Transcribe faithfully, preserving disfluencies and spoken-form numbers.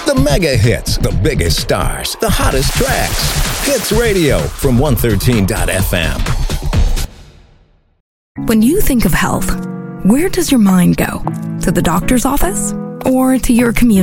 The mega hits, the biggest stars, the hottest tracks. Hits Radio from one thirteen dot f m. When you think of health, where does your mind go? To the doctor's office or to your community?